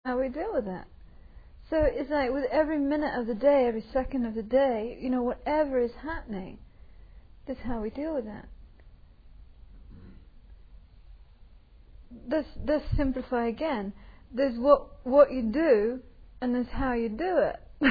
how we deal with that. So it's like with every minute of the day, every second of the day, whatever is happening, that's how we deal with that. Let's simplify again. There's what you do, and there's how you do it.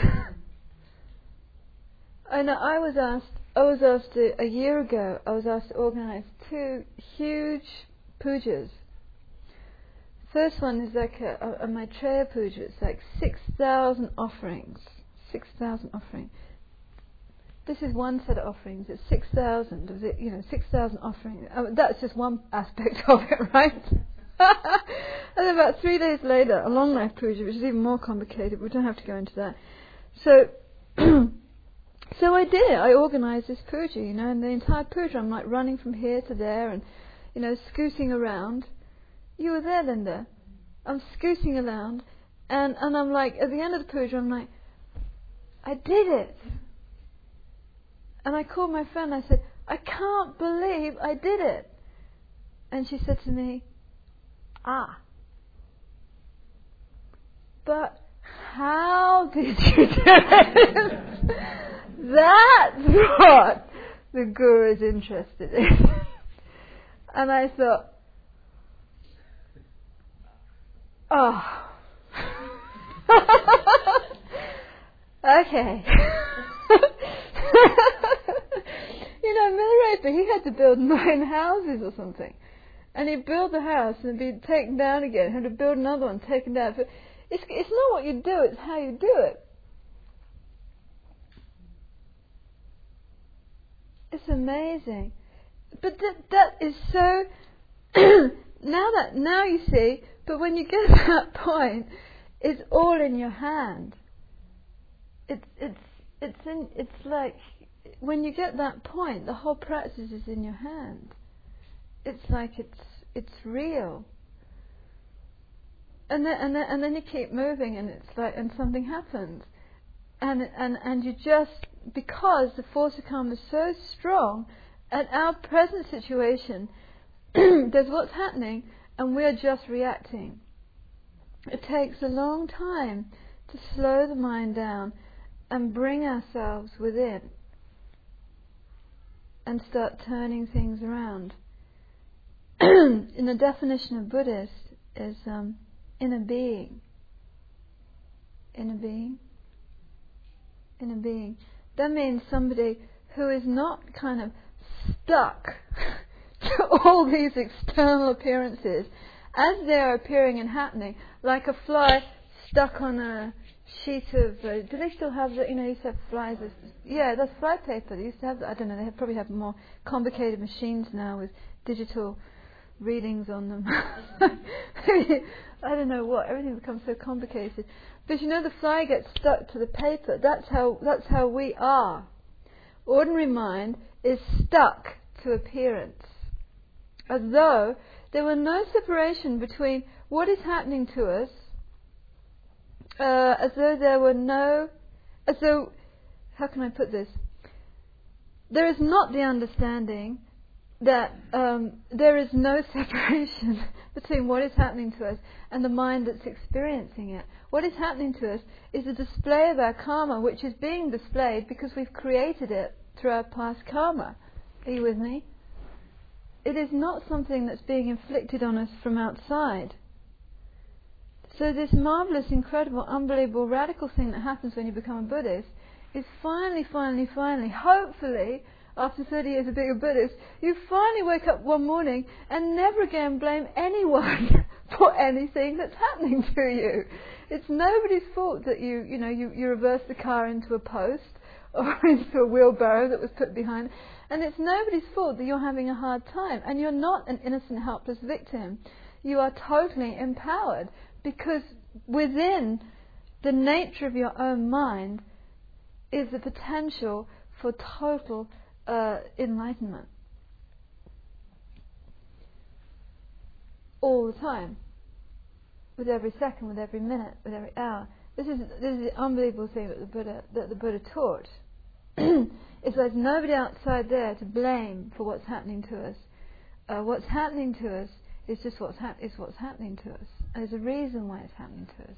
I know I was asked a year ago, I was asked to organise 2 huge pujas. First one is like a Maitreya puja. It's like 6,000 offerings. 6,000 offerings. This is one set of offerings. It's 6,000. 6,000 offerings. That's just one aspect of it, right? And about 3 days later, a long life puja, which is even more complicated. We don't have to go into that. So, so I did. I organised this puja, and the entire puja, I'm like running from here to there, and scooting around. You were there, Linda. I'm scooting around, and I'm like, at the end of the puja, I'm like, I did it. And I called my friend, I said, I can't believe I did it. And she said to me, but how did you do it? That's what the Guru is interested in. And I thought, okay. Milarepa, he had to build 9 houses or something. And he'd build the house and it'd be taken down again. He had to build another one, taken down. It's not what you do, it's how you do it. It's amazing. But that is so... now you see, but when you get to that point, it's all in your hand. It's like when you get that point, the whole practice is in your hand. It's like it's real. And then you keep moving, and it's like, and something happens, and you just, because the force of karma is so strong, at our present situation, there's what's happening, and we're just reacting. It takes a long time to slow the mind down and bring ourselves within and start turning things around. In the definition of Buddhist is inner being. Inner being. Inner being. That means somebody who is not kind of stuck to all these external appearances as they are appearing and happening, like a fly stuck on a sheet of... do they still have the... used to have flies... that's fly paper. They used to have... I don't know, they probably have more complicated machines now with digital readings on them. I don't know what. Everything becomes so complicated. But the fly gets stuck to the paper. That's how we are. Ordinary mind is stuck to appearance, as though there were no separation between what is happening to us, as though, how can I put this? There is not the understanding that there is no separation between what is happening to us and the mind that's experiencing it. What is happening to us is a display of our karma, which is being displayed because we've created it through our past karma. Are you with me? It is not something that's being inflicted on us from outside. So this marvellous, incredible, unbelievable, radical thing that happens when you become a Buddhist is finally, hopefully, after 30 years of being a Buddhist, you finally wake up one morning and never again blame anyone for anything that's happening to you. It's nobody's fault that you reverse the car into a post or into a wheelbarrow that was put behind. And it's nobody's fault that you're having a hard time. And you're not an innocent, helpless victim. You are totally empowered, because within the nature of your own mind is the potential for total enlightenment. All the time. With every second, with every minute, with every hour. This is the unbelievable thing that the Buddha taught. Is there's nobody outside there to blame for what's happening to us. What's happening to us is just what's happening to us. And there's a reason why it's happening to us.